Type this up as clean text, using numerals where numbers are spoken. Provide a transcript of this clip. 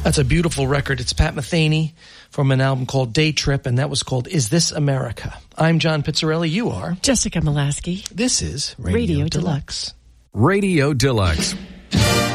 That's a beautiful record. It's Pat Metheny from an album called Day Trip, and that was called Is This America? I'm John Pizzarelli. You are? Jessica Molaski. This is Radio Deluxe. Radio Deluxe.